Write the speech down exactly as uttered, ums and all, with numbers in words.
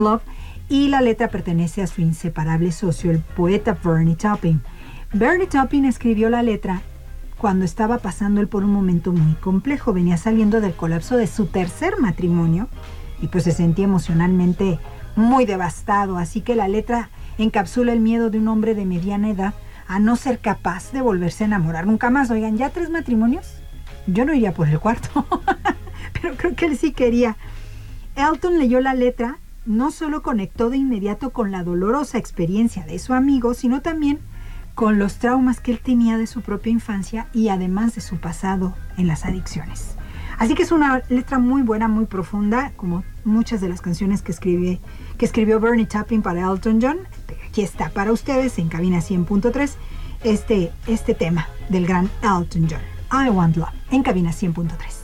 Love, y la letra pertenece a su inseparable socio, el poeta Bernie Taupin. Bernie Taupin escribió la letra cuando estaba pasando él por un momento muy complejo. Venía saliendo del colapso de su tercer matrimonio y pues se sentía emocionalmente muy devastado, así que la letra encapsula el miedo de un hombre de mediana edad a no ser capaz de volverse a enamorar nunca más. Oigan, ¿ya tres matrimonios? Yo no iría por el cuarto, pero creo que él sí quería. Elton leyó la letra, no solo conectó de inmediato con la dolorosa experiencia de su amigo, sino también con los traumas que él tenía de su propia infancia y además de su pasado en las adicciones. Así que es una letra muy buena, muy profunda, como muchas de las canciones que, escribe, que escribió Bernie Taupin para Elton John. Aquí está para ustedes en Cabina cien punto tres este, este tema del gran Elton John, I Want Love, en Cabina cien punto tres.